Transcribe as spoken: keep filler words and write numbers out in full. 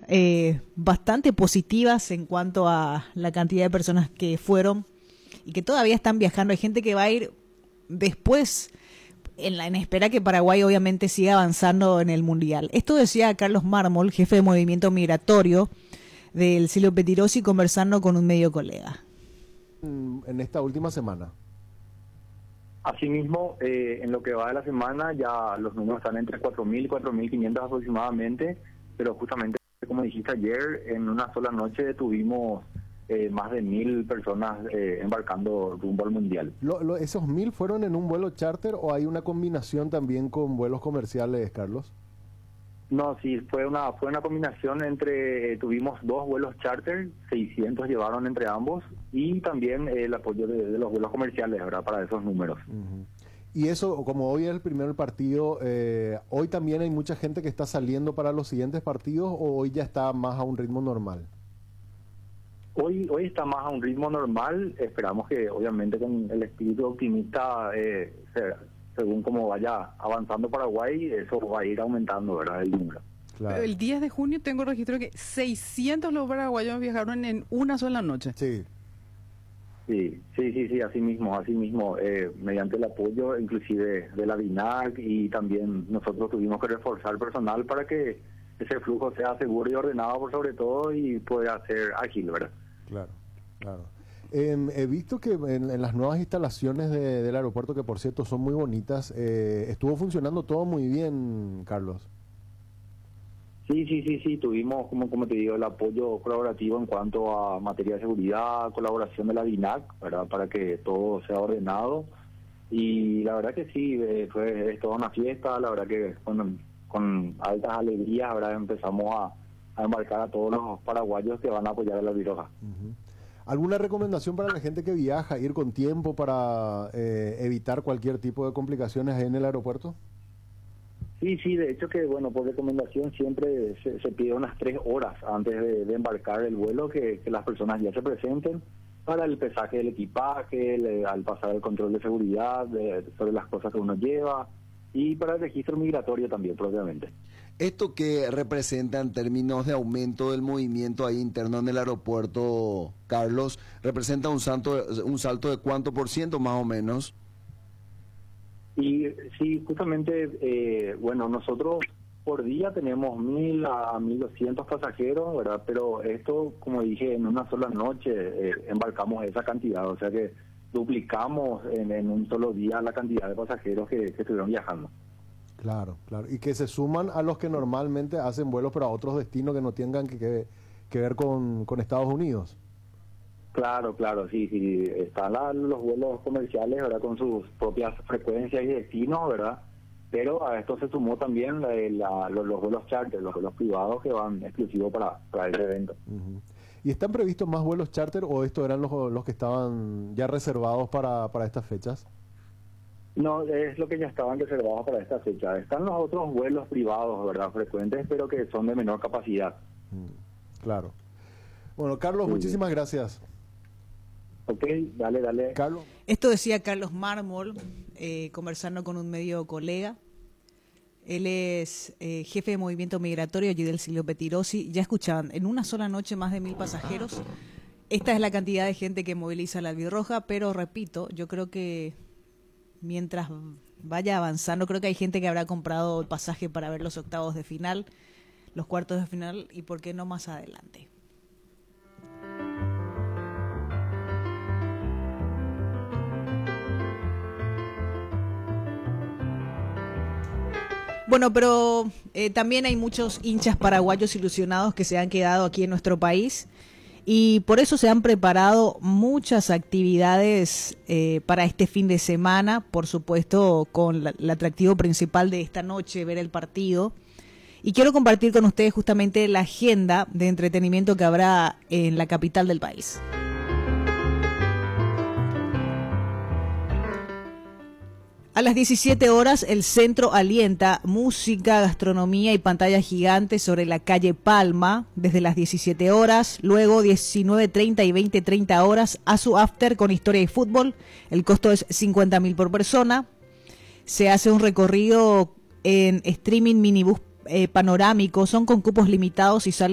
eh, bastante positivas en cuanto a la cantidad de personas que fueron y que todavía están viajando. Hay gente que va a ir después, en, la, en espera que Paraguay obviamente siga avanzando en el Mundial. Esto decía Carlos Mármol, jefe de movimiento migratorio del Silvio Pettirossi, conversando con un medio colega. En esta última semana. Asimismo, eh, en lo que va de la semana ya los números están entre cuatro mil y cuatro mil quinientos aproximadamente, pero justamente como dijiste ayer, en una sola noche tuvimos eh, más de mil personas eh, embarcando rumbo al Mundial. Lo, lo, ¿Esos mil fueron en un vuelo charter o hay una combinación también con vuelos comerciales, Carlos? No, sí, fue una fue una combinación entre, eh, tuvimos dos vuelos charter, seiscientos llevaron entre ambos, y también eh, el apoyo de, de los vuelos comerciales, ¿verdad?, para esos números. Uh-huh. Y eso, como hoy es el primer partido, eh, ¿hoy también hay mucha gente que está saliendo para los siguientes partidos o hoy ya está más a un ritmo normal? Hoy hoy está más a un ritmo normal, esperamos que obviamente con el espíritu optimista, eh, se, según como vaya avanzando Paraguay, eso va a ir aumentando, ¿verdad?, el número. Claro. Pero el diez de junio tengo registro de que seiscientos los paraguayos viajaron en una sola noche. Sí. Sí, sí, sí, sí, así mismo, así mismo, eh, mediante el apoyo inclusive de la DINAC, y también nosotros tuvimos que reforzar personal para que ese flujo sea seguro y ordenado por sobre todo y pueda ser ágil, ¿verdad? Claro, claro. Eh, he visto que en, en las nuevas instalaciones de, del aeropuerto, que por cierto son muy bonitas, eh, estuvo funcionando todo muy bien, Carlos. Sí, sí, sí, sí, tuvimos, como como te digo, el apoyo colaborativo en cuanto a materia de seguridad, colaboración de la DINAC, ¿verdad?, para que todo sea ordenado, y la verdad que sí, eh, fue es toda una fiesta, la verdad que con, con altas alegrías, ¿verdad?, empezamos a, a embarcar a todos los paraguayos que van a apoyar a la Viroja. Uh-huh. ¿Alguna recomendación para la gente que viaja, ir con tiempo para eh, evitar cualquier tipo de complicaciones en el aeropuerto? Sí, sí, de hecho que, bueno, por recomendación siempre se, se pide unas tres horas antes de, de embarcar el vuelo que, que las personas ya se presenten para el pesaje del equipaje, le, al pasar el control de seguridad, de, sobre las cosas que uno lleva, y para el registro migratorio también, propiamente. ¿Esto qué representa en términos de aumento del movimiento ahí interno en el aeropuerto, Carlos? ¿Representa un salto, un salto de cuánto por ciento más o menos? Y sí, justamente, eh, bueno, nosotros por día tenemos mil a mil doscientos pasajeros, ¿verdad? Pero esto, como dije, en una sola noche eh, embarcamos esa cantidad, o sea que duplicamos en, en un solo día la cantidad de pasajeros que, que estuvieron viajando. Claro, claro. Y que se suman a los que normalmente hacen vuelos para otros destinos que no tengan que, que, que ver con, con Estados Unidos. Claro, claro, sí, sí, están la, los vuelos comerciales, ¿verdad?, con sus propias frecuencias y destinos, ¿verdad? Pero a esto se sumó también la, la, los, los vuelos charter, los vuelos privados que van exclusivos para, para ese evento. Uh-huh. ¿Y están previstos más vuelos charter o estos eran los, los que estaban ya reservados para, para estas fechas? No, es lo que ya estaban reservados para esta fecha. Están los otros vuelos privados, ¿verdad?, frecuentes, pero que son de menor capacidad. Uh, claro. Bueno, Carlos, sí, muchísimas gracias. Ok, dale, dale. Carlos. Esto decía Carlos Mármol, eh, conversando con un medio colega. Él es eh, jefe de movimiento migratorio allí del Silvio Pettirossi. Ya escuchaban, en una sola noche más de mil pasajeros. Esta es la cantidad de gente que moviliza la Albirroja, pero repito, yo creo que mientras vaya avanzando, creo que hay gente que habrá comprado el pasaje para ver los octavos de final, los cuartos de final, y por qué no más adelante. Bueno, pero eh, también hay muchos hinchas paraguayos ilusionados que se han quedado aquí en nuestro país y por eso se han preparado muchas actividades eh, para este fin de semana, por supuesto con la, el atractivo principal de esta noche, ver el partido. Y quiero compartir con ustedes justamente la agenda de entretenimiento que habrá en la capital del país. A las diecisiete horas, el centro alienta música, gastronomía y pantallas gigantes sobre la calle Palma desde las diecisiete horas. Luego, diecinueve treinta y veinte treinta horas, a su after con historia y fútbol. El costo es cincuenta mil por persona. Se hace un recorrido en streaming minibús eh, panorámico. Son con cupos limitados y sale